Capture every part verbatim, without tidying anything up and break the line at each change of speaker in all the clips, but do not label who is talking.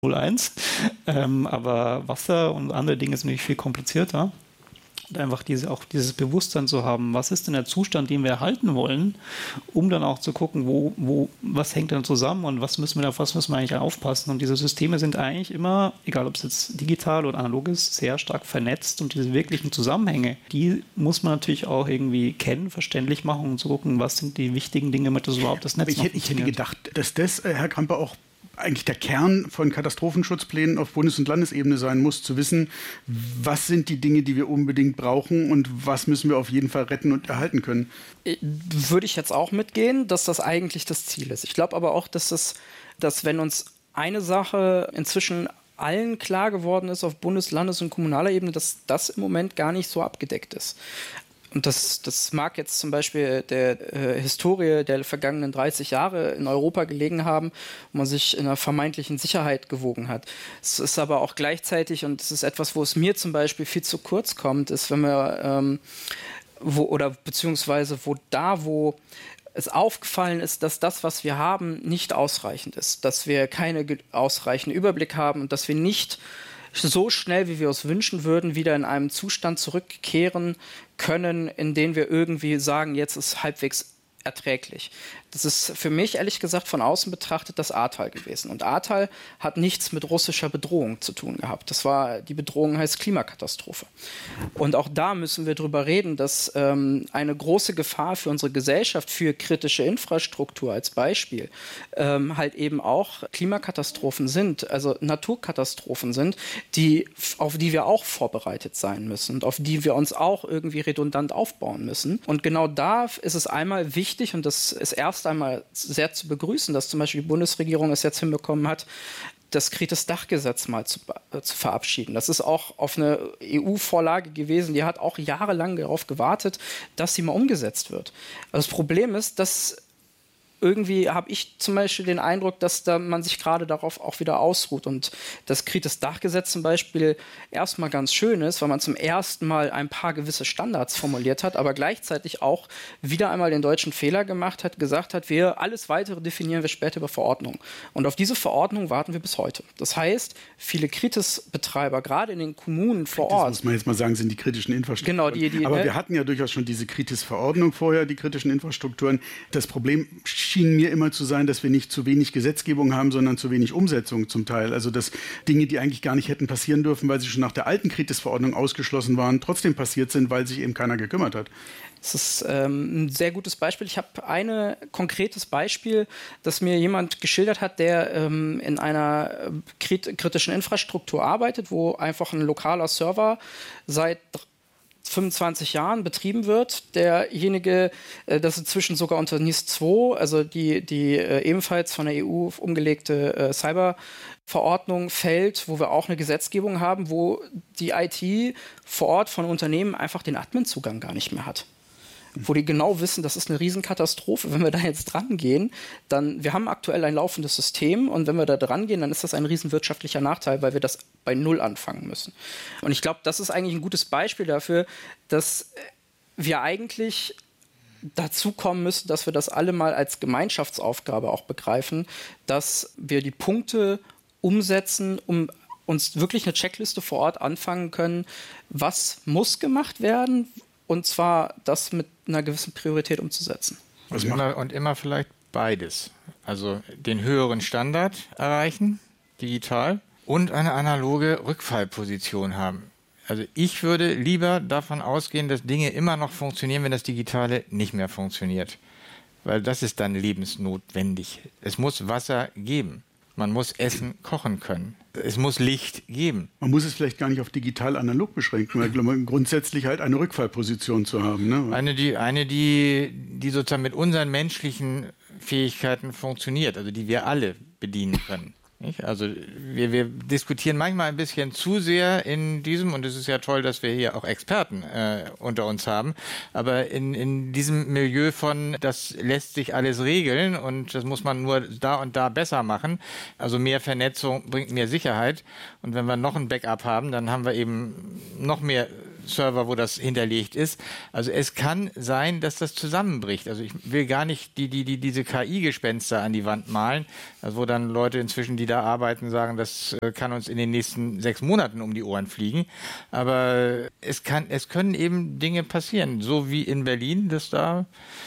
null eins. Ähm, aber Wasser und andere Dinge sind natürlich viel komplizierter. Und einfach diese, auch dieses Bewusstsein zu haben, was ist denn der Zustand, den wir erhalten wollen, um dann auch zu gucken, wo, wo, was hängt dann zusammen und was müssen wir, auf was müssen wir eigentlich aufpassen. Und diese Systeme sind eigentlich immer, egal ob es jetzt digital oder analog ist, sehr stark vernetzt und diese wirklichen Zusammenhänge, die muss man natürlich auch irgendwie kennen, verständlich machen und um zu gucken, was sind die wichtigen Dinge, damit das überhaupt das Netz
ich,
noch
ich hätte gedacht, dass das, Herr Kramper, auch eigentlich der Kern von Katastrophenschutzplänen auf Bundes- und Landesebene sein muss, zu wissen, was sind die Dinge, die wir unbedingt brauchen und was müssen wir auf jeden Fall retten und erhalten können.
Würde ich jetzt auch mitgehen, dass das eigentlich das Ziel ist. Ich glaube aber auch, dass, das, dass wenn uns eine Sache inzwischen allen klar geworden ist auf Bundes-, Landes- und kommunaler Ebene, dass das im Moment gar nicht so abgedeckt ist. Und das, das mag jetzt zum Beispiel der äh, Historie der vergangenen dreißig Jahre in Europa gelegen haben, wo man sich in einer vermeintlichen Sicherheit gewogen hat. Es ist aber auch gleichzeitig, und es ist etwas, wo es mir zum Beispiel viel zu kurz kommt, ist, wenn wir, ähm, wo, oder beziehungsweise wo da, wo es aufgefallen ist, dass das, was wir haben, nicht ausreichend ist, dass wir keinen ausreichenden Überblick haben und dass wir nicht so schnell, wie wir es wünschen würden, wieder in einen Zustand zurückkehren können, in den wir irgendwie sagen, jetzt ist halbwegs erträglich. Das ist für mich, ehrlich gesagt, von außen betrachtet das Ahrtal gewesen. Und Ahrtal hat nichts mit russischer Bedrohung zu tun gehabt. Das war, die Bedrohung heißt Klimakatastrophe. Und auch da müssen wir drüber reden, dass ähm, eine große Gefahr für unsere Gesellschaft, für kritische Infrastruktur als Beispiel, ähm, halt eben auch Klimakatastrophen sind, also Naturkatastrophen sind, die, auf die wir auch vorbereitet sein müssen und auf die wir uns auch irgendwie redundant aufbauen müssen. Und genau da ist es einmal wichtig, und das ist erst einmal sehr zu begrüßen, dass zum Beispiel die Bundesregierung es jetzt hinbekommen hat, das Kritis-Dach-Gesetz mal zu, äh, zu verabschieden. Das ist auch auf eine E U-Vorlage gewesen, die hat auch jahrelang darauf gewartet, dass sie mal umgesetzt wird. Also das Problem ist, dass irgendwie habe ich zum Beispiel den Eindruck, dass da man sich gerade darauf auch wieder ausruht. Und das Kritis-Dach-Gesetz zum Beispiel erstmal ganz schön ist, weil man zum ersten Mal ein paar gewisse Standards formuliert hat, aber gleichzeitig auch wieder einmal den deutschen Fehler gemacht hat, gesagt hat, wir alles Weitere definieren wir später über Verordnung. Und auf diese Verordnung warten wir bis heute. Das heißt, viele Kritis-Betreiber, gerade in den Kommunen vor
das
Ort.
Das muss man jetzt mal sagen, sind die kritischen Infrastrukturen.
Genau, die, die,
aber
ne?
wir hatten ja durchaus schon diese Kritis-Verordnung vorher, die kritischen Infrastrukturen. Das Problem schien mir immer zu sein, dass wir nicht zu wenig Gesetzgebung haben, sondern zu wenig Umsetzung zum Teil. Also dass Dinge, die eigentlich gar nicht hätten passieren dürfen, weil sie schon nach der alten Kritis-Verordnung ausgeschlossen waren, trotzdem passiert sind, weil sich eben keiner gekümmert hat.
Das ist ähm, ein sehr gutes Beispiel. Ich habe ein konkretes Beispiel, das mir jemand geschildert hat, der ähm, in einer krit- kritischen Infrastruktur arbeitet, wo einfach ein lokaler Server seit fünfundzwanzig Jahren betrieben wird. Derjenige, äh, das ist inzwischen sogar unter N I S zwei, also die, die äh, ebenfalls von der E U umgelegte äh, Cyberverordnung fällt, wo wir auch eine Gesetzgebung haben, wo die I T vor Ort von Unternehmen einfach den Admin-Zugang gar nicht mehr hat. Wo die genau wissen, das ist eine Riesenkatastrophe. Wenn wir da jetzt dran gehen, dann, wir haben aktuell ein laufendes System und wenn wir da dran gehen, dann ist das ein riesenwirtschaftlicher Nachteil, weil wir das bei Null anfangen müssen. Und ich glaube, das ist eigentlich ein gutes Beispiel dafür, dass wir eigentlich dazu kommen müssen, dass wir das alle mal als Gemeinschaftsaufgabe auch begreifen, dass wir die Punkte umsetzen, um uns wirklich eine Checkliste vor Ort anfangen können, was muss gemacht werden, und zwar das mit einer gewissen Priorität umzusetzen.
Und immer, und immer vielleicht beides. Also den höheren Standard erreichen, digital, und eine analoge Rückfallposition haben. Also ich würde lieber davon ausgehen, dass Dinge immer noch funktionieren, wenn das Digitale nicht mehr funktioniert. Weil das ist dann lebensnotwendig. Es muss Wasser geben. Man muss Essen kochen können. Es muss Licht geben.
Man muss es vielleicht gar nicht auf digital-analog beschränken, weil grundsätzlich halt eine Rückfallposition zu haben. Ne?
Eine, die, eine die, die sozusagen mit unseren menschlichen Fähigkeiten funktioniert, also die wir alle bedienen können. Nicht? Also wir, wir diskutieren manchmal ein bisschen zu sehr in diesem, und es ist ja toll, dass wir hier auch Experten äh, unter uns haben, aber in, in diesem Milieu von, das lässt sich alles regeln und das muss man nur da und da besser machen. Also mehr Vernetzung bringt mehr Sicherheit, und wenn wir noch ein Backup haben, dann haben wir eben noch mehr Server, wo das hinterlegt ist. Also es kann sein, dass das zusammenbricht. Also ich will gar nicht die, die, die, diese K I-Gespenster an die Wand malen, also wo dann Leute inzwischen, die da arbeiten, sagen, das kann uns in den nächsten sechs Monaten um die Ohren fliegen. Aber es kann, es können eben Dinge passieren, so wie in Berlin, dass da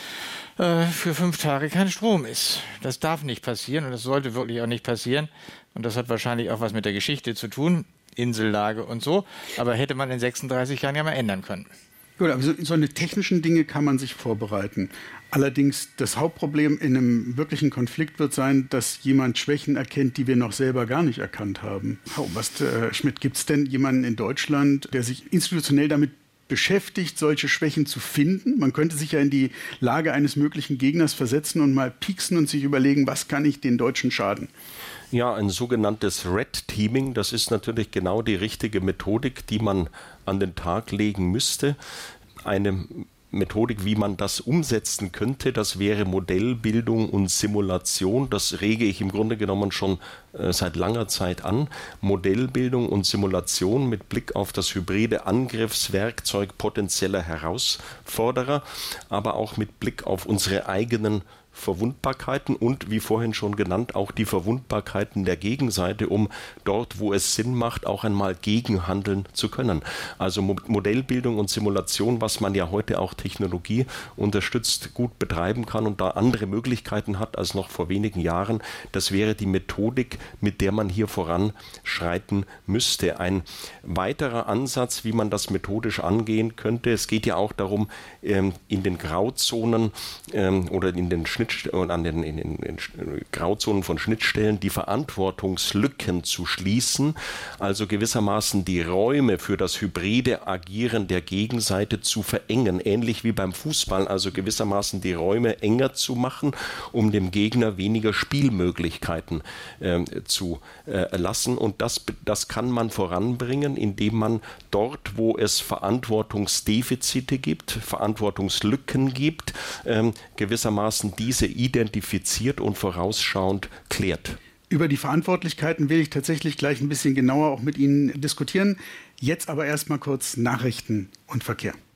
äh, für fünf Tage kein Strom ist. Das darf nicht passieren und das sollte wirklich auch nicht passieren. Und das hat wahrscheinlich auch was mit der Geschichte zu tun. Insellage und so, aber hätte man in sechsunddreißig Jahren ja mal ändern können.
Gut, aber so, so eine technischen Dinge kann man sich vorbereiten. Allerdings das Hauptproblem in einem wirklichen Konflikt wird sein, dass jemand Schwächen erkennt, die wir noch selber gar nicht erkannt haben. Oh, was, äh, Schmidt, gibt es denn jemanden in Deutschland, der sich institutionell damit beschäftigt, solche Schwächen zu finden? Man könnte sich ja in die Lage eines möglichen Gegners versetzen und mal pieksen und sich überlegen, was kann ich den Deutschen schaden?
Ja, ein sogenanntes Red Teaming, das ist natürlich genau die richtige Methodik, die man an den Tag legen müsste. Eine Methodik, wie man das umsetzen könnte, das wäre Modellbildung und Simulation. Das rege ich im Grunde genommen schon äh, seit langer Zeit an. Modellbildung und Simulation mit Blick auf das hybride Angriffswerkzeug potenzieller Herausforderer, aber auch mit Blick auf unsere eigenen Verwundbarkeiten und, wie vorhin schon genannt, auch die Verwundbarkeiten der Gegenseite, um dort, wo es Sinn macht, auch einmal gegenhandeln zu können. Also Modellbildung und Simulation, was man ja heute auch Technologie unterstützt, gut betreiben kann und da andere Möglichkeiten hat als noch vor wenigen Jahren, das wäre die Methodik, mit der man hier voranschreiten müsste. Ein weiterer Ansatz, wie man das methodisch angehen könnte, es geht ja auch darum, in den Grauzonen oder in den Schnitt und an den, in den in Grauzonen von Schnittstellen die Verantwortungslücken zu schließen, also gewissermaßen die Räume für das hybride Agieren der Gegenseite zu verengen, ähnlich wie beim Fußball, also gewissermaßen die Räume enger zu machen, um dem Gegner weniger Spielmöglichkeiten äh, zu äh, lassen. Und das, das kann man voranbringen, indem man dort, wo es Verantwortungsdefizite gibt, Verantwortungslücken gibt, äh, gewissermaßen diese identifiziert und vorausschauend klärt.
Über die Verantwortlichkeiten will ich tatsächlich gleich ein bisschen genauer auch mit Ihnen diskutieren. Jetzt aber erstmal kurz Nachrichten und Verkehr.